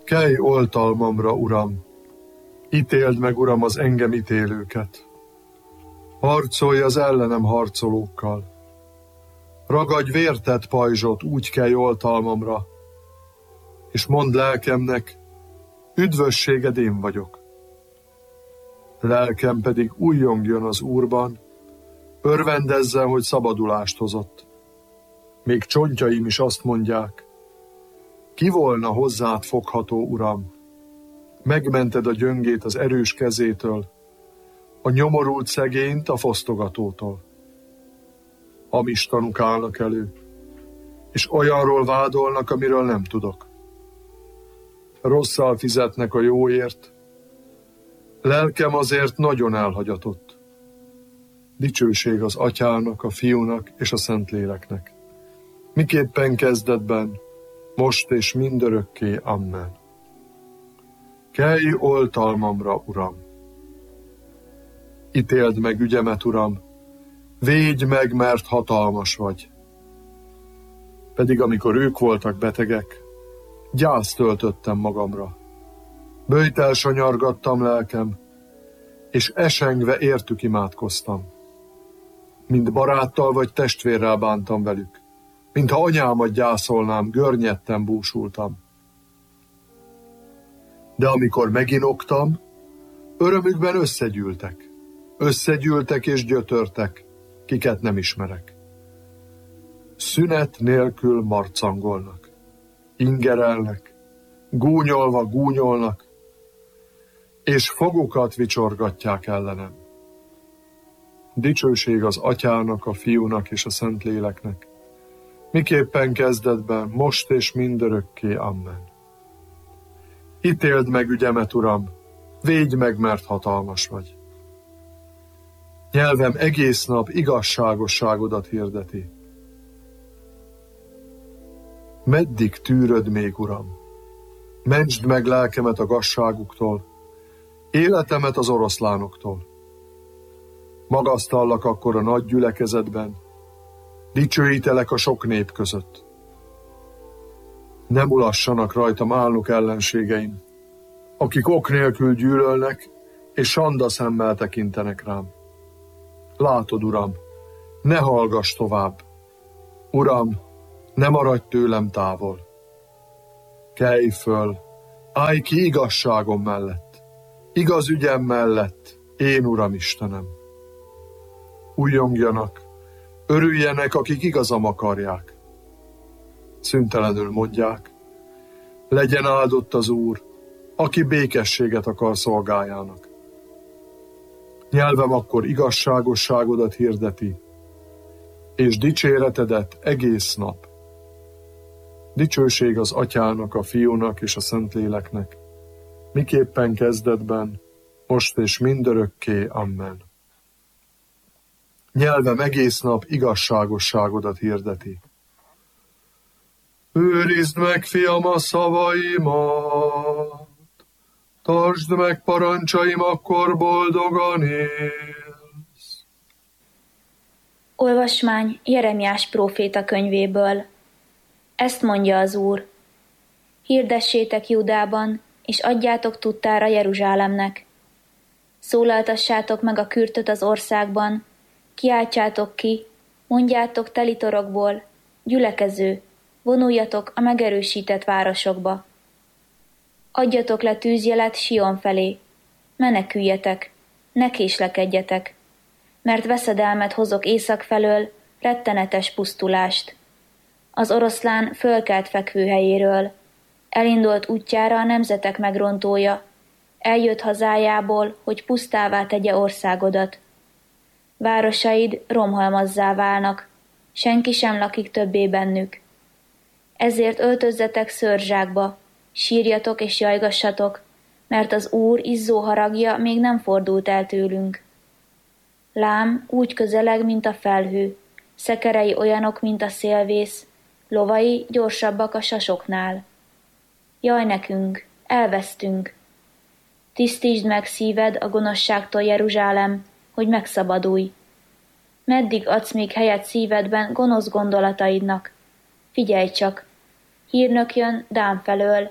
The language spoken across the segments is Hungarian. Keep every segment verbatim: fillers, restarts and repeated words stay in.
Kelj oltalmamra, Uram! Ítéld meg, Uram, az engem ítélőket! Harcolj az ellenem harcolókkal! Ragadj vértett pajzsot, úgy kelj oltalmamra, és mondd lelkemnek, üdvösséged én vagyok. Lelkem pedig újjongjon az Úrban, örvendezzen, hogy szabadulást hozott. Még csontjaim is azt mondják, ki volna hozzád fogható, Uram? Megmented a gyöngét az erős kezétől, a nyomorult szegényt a fosztogatótól. Hamis tanúk állnak elő, és olyanról vádolnak, amiről nem tudok. Rosszal fizetnek a jóért, lelkem azért nagyon elhagyatott. Dicsőség az Atyának, a Fiúnak és a Szentléleknek. Miképpen kezdetben, most és mindörökké. Amen. Kelj oltalmamra, Uram! Ítéld meg ügyemet, Uram! Védj meg, mert hatalmas vagy! Pedig amikor ők voltak betegek, gyászt töltöttem magamra. Böjtel sanyargattam lelkem, és esengve értük imádkoztam. Mint baráttal vagy testvérrel bántam velük, mintha anyámat gyászolnám, görnyedten búsultam. De amikor meginoktam, örömükben összegyűltek. Összegyűltek és gyötörtek, kiket nem ismerek. Szünet nélkül marcangolnak, ingerelnek, gúnyolva gúnyolnak, és fogukat vicsorgatják ellenem. Dicsőség az Atyának, a Fiúnak és a Szentléleknek, miképpen kezdetben, most és mindörökké. Amen. Ítéld meg ügyemet, Uram, védj meg, mert hatalmas vagy. Nyelvem egész nap igazságosságodat hirdeti. Meddig tűröd még, Uram? Mentsd meg lelkemet a gazságuktól, életemet az oroszlánoktól. Magasztallak akkor a nagy gyülekezetben, dicsőítelek a sok nép között. Ne mulassanak rajtam álnok ellenségeim, akik ok nélkül gyűlölnek, és sanda szemmel tekintenek rám. Látod, Uram, ne hallgass tovább. Uram, ne maradj tőlem távol. Kelj föl, állj ki igazságom mellett, igaz ügyem mellett, én, Uram Istenem. Újjongjanak, örüljenek, akik igazam akarják. Szüntelenül mondják, legyen áldott az Úr, aki békességet akar szolgájának. Nyelvem akkor igazságosságodat hirdeti, és dicséretedet egész nap. Dicsőség az Atyának, a Fiúnak és a Szentléleknek, miképpen kezdetben, most és mindörökké. Amen. Nyelvem egész nap igazságosságodat hirdeti. Őrizd meg, fiam, a szavaimat, tartsd meg parancsaim, akkor boldogan élsz. Olvasmány Jeremiás próféta könyvéből. Ezt mondja az Úr: hirdessétek Júdában, és adjátok tudtára Jeruzsálemnek. Szólaltassátok meg a kürtöt az országban, kiáltsátok ki, mondjátok telitorokból, gyülekező, vonuljatok a megerősített városokba. Adjatok le tűzjelet Sion felé, meneküljetek, ne késlekedjetek, mert veszedelmet hozok észak felől, rettenetes pusztulást. Az oroszlán fölkelt fekvőhelyéről, elindult útjára a nemzetek megrontója, eljött hazájából, hogy pusztává tegye országodat. Városaid romhalmazzá válnak, senki sem lakik többé bennük. Ezért öltözzetek szőrzsákba, sírjatok és jajgassatok, mert az Úr izzó haragja még nem fordult el tőlünk. Lám úgy közeleg, mint a felhő, szekerei olyanok, mint a szélvész, lovai gyorsabbak a sasoknál. Jaj nekünk, elvesztünk! Tisztítsd meg szíved a gonoszságtól, Jeruzsálem, hogy megszabadulj. Meddig adsz még helyet szívedben gonosz gondolataidnak? Figyelj csak! Hírnök jön Dán felől,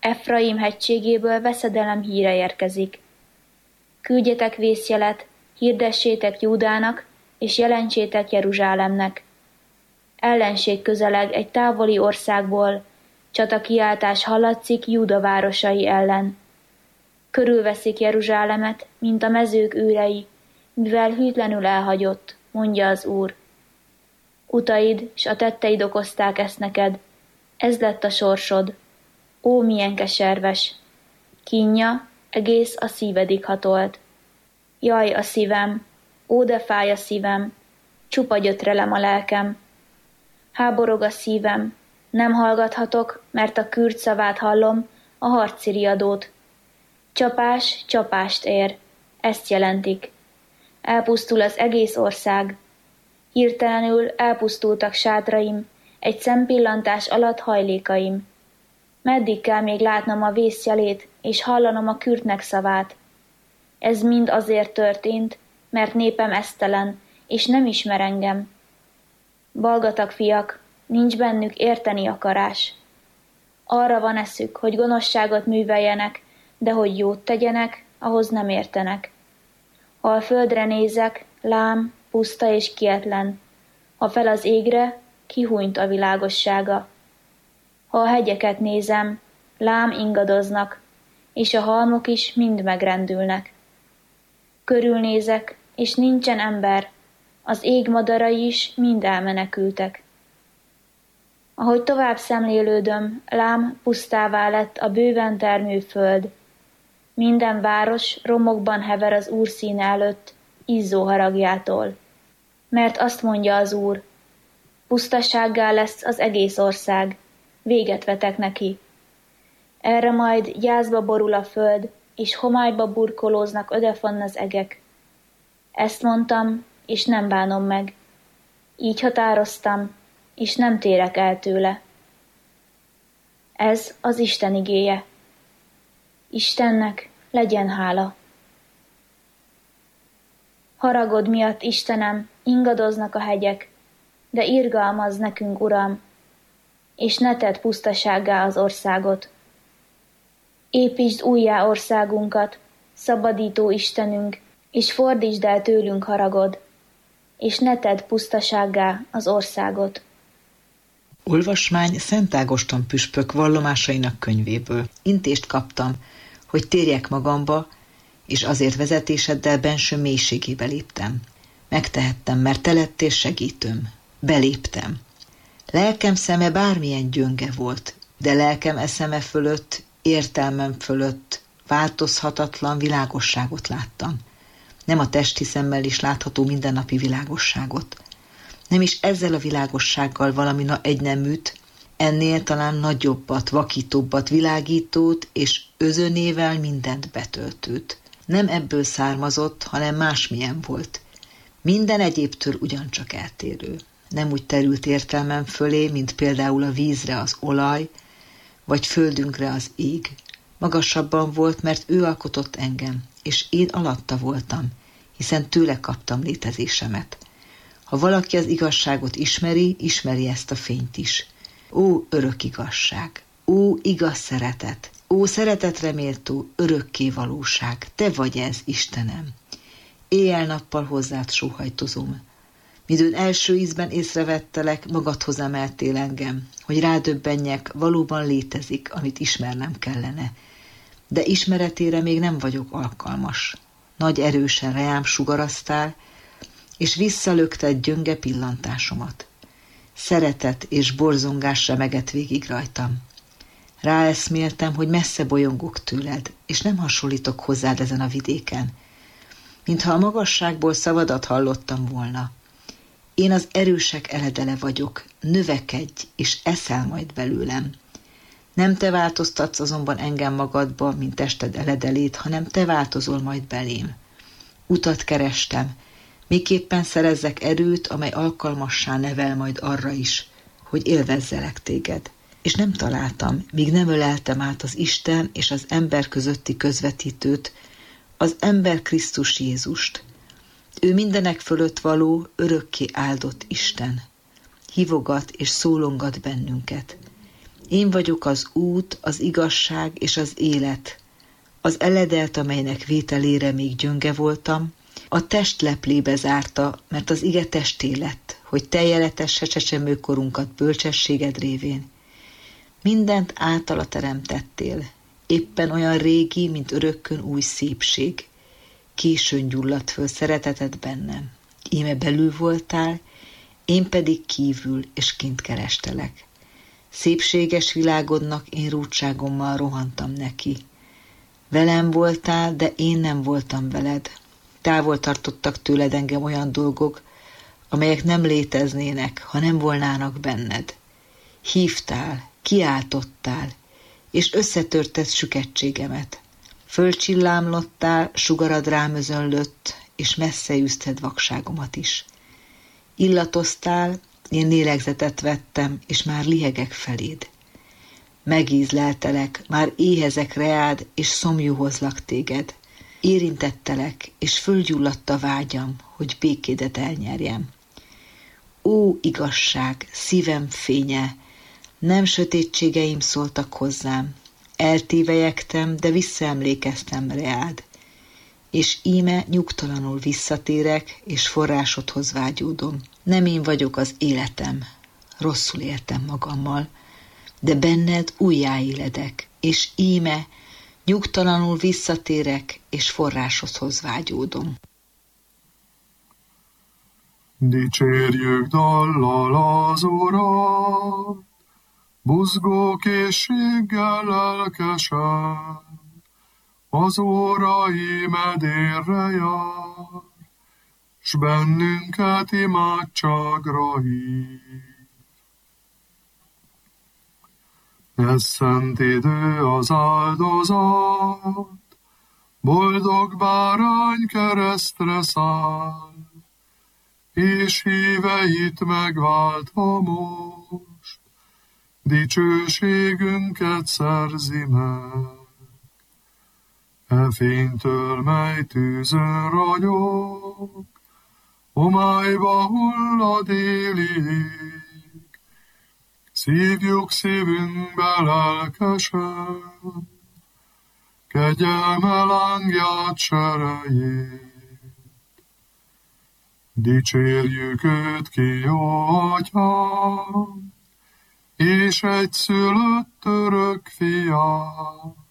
Efraim hegységéből veszedelem híre érkezik. Küldjetek vészjelet, hirdessétek Júdának, és jelentsétek Jeruzsálemnek. Ellenség közeleg egy távoli országból, csatakiáltás hallatszik Júda városai ellen. Körülveszik Jeruzsálemet, mint a mezők őrei, mivel hűtlenül elhagyott, mondja az Úr. Utaid s a tetteid okozták ezt neked, ez lett a sorsod. Ó, milyen keserves! Kínja egész a szívedig hatolt. Jaj, a szívem! Ó, de fáj a szívem! Csupa gyötrelem a lelkem. Háborog a szívem, nem hallgathatok, mert a kürt szavát hallom, a harci riadót. Csapás csapást ér, ezt jelentik. Elpusztul az egész ország. Hirtelenül elpusztultak sátraim, egy szempillantás alatt hajlékaim. Meddig kell még látnom a vészjelét, és hallanom a kürtnek szavát? Ez mind azért történt, mert népem esztelen, és nem ismer engem. Balgatag fiak, nincs bennük érteni akarás. Arra van eszük, hogy gonoszságot műveljenek, de hogy jót tegyenek, ahhoz nem értenek. Ha a földre nézek, lám, puszta és kietlen. Ha fel az égre, kihúnyt a világossága. Ha a hegyeket nézem, lám ingadoznak, és a halmok is mind megrendülnek. Körülnézek, és nincsen ember, az ég madarai is mind elmenekültek. Ahogy tovább szemlélődöm, lám, pusztává lett a bőven termő föld. Minden város romokban hever az Úr színe előtt, izzó haragjától. Mert azt mondja az Úr, pusztasággá lesz az egész ország, véget vetek neki. Erre majd gyászba borul a föld, és homályba burkolóznak ödefonn az egek. Ezt mondtam, és nem bánom meg. Így határoztam, és nem térek el tőle. Ez az Isten igéje. Istennek legyen hála. Haragod miatt, Istenem, ingadoznak a hegyek, de irgalmazz nekünk, Uram, és ne tedd pusztasággá az országot. Építsd újjá országunkat, szabadító Istenünk, és fordítsd el tőlünk haragod, és ne tedd pusztasággá az országot. Olvasmány Szent Ágoston püspök vallomásainak könyvéből. Intést kaptam, hogy térjek magamba, és azért vezetéseddel benső mélységébe léptem. Megtehettem, mert te lettél segítőm. Beléptem. Lelkem szeme bármilyen gyönge volt, de lelkem eszeme fölött, értelmem fölött változhatatlan világosságot láttam. Nem a testi szemmel is látható mindennapi világosságot. Nem is ezzel a világossággal valami egyneműt, ennél talán nagyobbat, vakítóbbat, világítót és özönével mindent betöltőt. Nem ebből származott, hanem másmilyen volt. Minden egyébtől ugyancsak eltérő. Nem úgy terült értelmem fölé, mint például a vízre az olaj, vagy földünkre az ég. Magasabban volt, mert ő alkotott engem, és én alatta voltam, hiszen tőle kaptam létezésemet. Ha valaki az igazságot ismeri, ismeri ezt a fényt is. Ó, örök igazság! Ó, igaz szeretet! Ó, szeretetre méltó, örökké valóság! Te vagy ez, Istenem! Éjjel-nappal hozzád sóhajtozom. Midőn első ízben észrevettelek, magadhoz emeltél engem, hogy rádöbbenjek, valóban létezik, amit ismernem kellene. De ismeretére még nem vagyok alkalmas. Nagy erősen rám sugaraztál, és visszalökted gyönge pillantásomat. Szeretet és borzongás remegett végig rajtam. Ráeszméltem, hogy messze bolyongok tőled, és nem hasonlítok hozzád ezen a vidéken. Mintha a magasságból szavadat hallottam volna. Én az erősek eledele vagyok, növekedj, és eszel majd belőlem. Nem te változtatsz azonban engem magadba, mint tested eledelét, hanem te változol majd belém. Utat kerestem, miképpen szerezzek erőt, amely alkalmassá nevel majd arra is, hogy élvezzelek téged. És nem találtam, míg nem öleltem át az Isten és az ember közötti közvetítőt, az ember Krisztus Jézust. Ő mindenek fölött való, örökké áldott Isten. Hívogat és szólongat bennünket. Én vagyok az út, az igazság és az élet. Az eledelt, amelynek vételére még gyönge voltam, a test leplébe zárta, mert az ige testé lett, hogy teljeletesse csecsemőkorunkat bölcsességed révén. Mindent általa teremtettél, éppen olyan régi, mint örökkön új szépség. Későn gyulladt föl szereteted bennem. Íme belül voltál, én pedig kívül és kint kerestelek. Szépséges világodnak én rúdságommal rohantam neki. Velem voltál, de én nem voltam veled. Távol tartottak tőled engem olyan dolgok, amelyek nem léteznének, ha nem volnának benned. Hívtál, kiáltottál, és összetörted sükettségemet. Fölcsillámlottál, sugarad rám özönlött, és messze űzted vakságomat is. Illatoztál, én lélegzetet vettem, és már lihegek feléd. Megízleltelek, már éhezek reád, és szomjú hozlak téged. Érintettelek, és fölgyulladt a vágyam, hogy békédet elnyerjem. Ó, igazság, szívem fénye, nem sötétségeim szóltak hozzám. Eltévelyegtem, de visszaemlékeztem reád. És íme nyugtalanul visszatérek, és forrásodhoz vágyódom. Nem én vagyok az életem, rosszul éltem magammal, de benned újjáéledek, és íme nyugtalanul visszatérek, és forrásodhoz vágyódom. Dicsérjük dallal az Urat, buzgó készséggel lelkesen, az óra íme délre jár, s bennünket imádságra hív. Ez szent idő az áldozat, boldog bárány keresztre száll, és híveit megváltva most, dicsőségünket szerzi meg. E fénytől, mely tűzön ragyog, homályba hullad éli ég, szívjuk szívünkbe lelkesen, kegyelme lángját serejét. Dicsérjük őt ki, jó Atyám, és egyszülött örök fiát,